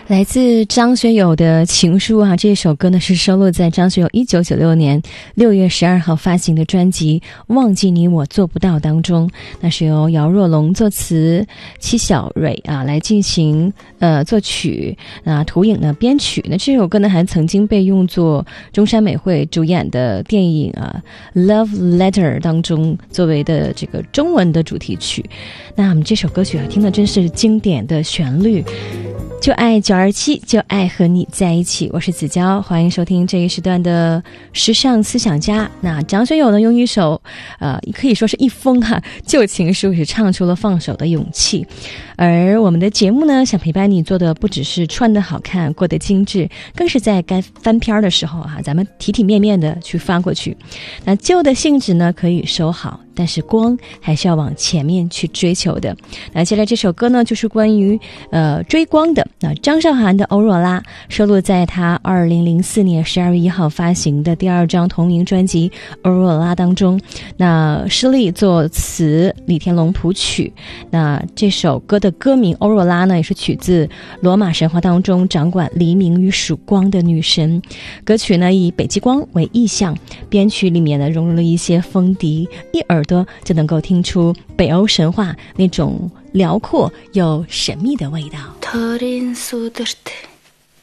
来自张学友的情书啊，这首歌呢是收录在张学友1996年6月12号发行的专辑《忘记你我做不到》当中。那是由姚若龙作词，戚小蕊啊来进行作曲，涂影呢编曲。那这首歌呢还曾经被用作中山美惠主演的电影Love Letter 当中作为的这个中文的主题曲。那我们这首歌曲听的真是经典的旋律，就爱927，就爱和你在一起。我是子娇，欢迎收听这一时段的时尚思想家。那张学友呢，用一首可以说是一封旧情书，是唱出了放手的勇气。而我们的节目呢，想陪伴你做的不只是穿得好看，过得精致，更是在该翻篇的时候咱们体体面面的去翻过去。那旧的信纸呢可以收好，但是光还是要往前面去追求的。那接下来这首歌呢，就是关于追光的。那张韶涵的《欧若拉》收录在他2004年12月1号发行的第2张同名专辑《欧若拉》当中。那施力作词，李天龙谱曲。那这首歌的歌名《欧若拉》呢，也是取自罗马神话当中掌管黎明与曙光的女神。歌曲呢以北极光为意象，编曲里面呢融入了一些风笛，一耳朵就能够听出北欧神话那种辽阔又神秘的味道。